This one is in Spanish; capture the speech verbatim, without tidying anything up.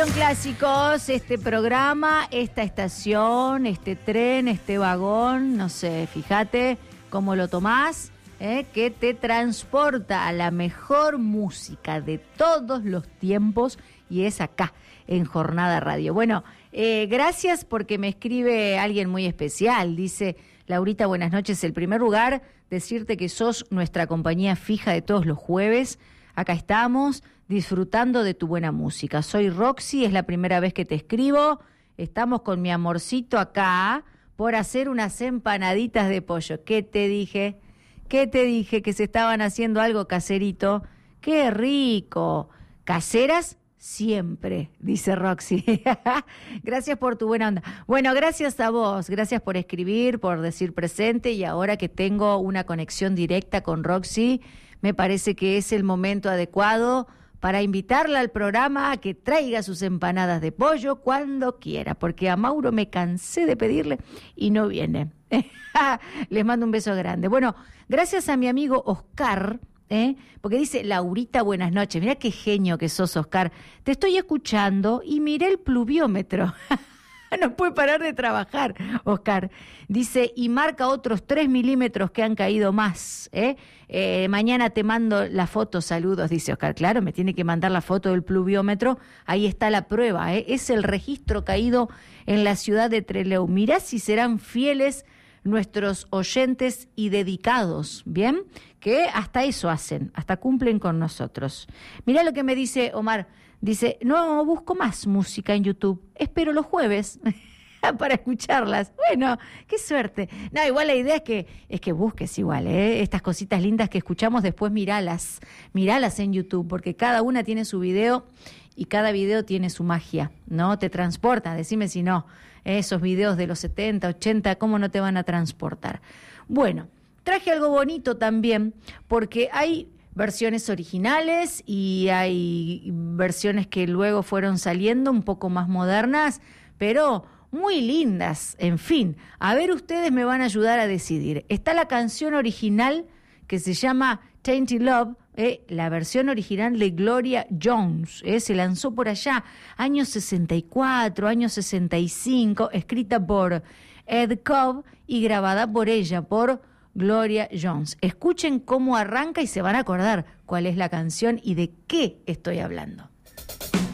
Son clásicos, este programa, esta estación, este tren, este vagón, no sé, fíjate cómo lo tomás, ¿eh? Que te transporta a la mejor música de todos los tiempos y es acá, en Jornada Radio. Bueno, eh, gracias porque me escribe alguien muy especial, dice: Laurita, buenas noches. En primer lugar, decirte que sos nuestra compañía fija de todos los jueves. Acá estamos, disfrutando de tu buena música. Soy Roxy, es la primera vez que te escribo. Estamos con mi amorcito acá por hacer unas empanaditas de pollo. ¿Qué te dije? ¿Qué te dije? Que se estaban haciendo algo caserito. ¡Qué rico! ¿Caseras? Siempre, dice Roxy. Gracias por tu buena onda. Bueno, gracias a vos, gracias por escribir, por decir presente, y ahora que tengo una conexión directa con Roxy, me parece que es el momento adecuado para invitarla al programa a que traiga sus empanadas de pollo cuando quiera, porque a Mauro me cansé de pedirle y no viene. Les mando un beso grande. Bueno, gracias a mi amigo Oscar, ¿Eh? porque dice: Laurita, buenas noches. Mirá qué genio que sos, Oscar. Te estoy escuchando y miré el pluviómetro. No puede parar de trabajar, Oscar. Dice, y marca otros tres milímetros que han caído más. ¿eh? Eh, mañana te mando la foto, saludos, dice Oscar. Claro, me tiene que mandar la foto del pluviómetro. Ahí está la prueba. ¿eh? Es el registro caído en la ciudad de Trelew. Mirá si serán fieles nuestros oyentes y dedicados, ¿bien? Que hasta eso hacen, hasta cumplen con nosotros. Mirá lo que me dice Omar, dice: no busco más música en YouTube, espero los jueves para escucharlas. Bueno, qué suerte. No, igual la idea es que es que busques igual, ¿eh? Estas cositas lindas que escuchamos, después miralas, miralas en YouTube, porque cada una tiene su video y cada video tiene su magia, ¿no? Te transporta, decime si no. Esos videos de los setenta, ochenta, ¿cómo no te van a transportar? Bueno, traje algo bonito también, porque hay versiones originales y hay versiones que luego fueron saliendo un poco más modernas, pero muy lindas. En fin, a ver, ustedes me van a ayudar a decidir. Está la canción original que se llama Tainted Love, eh, la versión original de Gloria Jones, eh, se lanzó por allá, años sesenta y cuatro, años sesenta y cinco, escrita por Ed Cobb y grabada por ella, por Gloria Jones. Escuchen cómo arranca y se van a acordar cuál es la canción y de qué estoy hablando.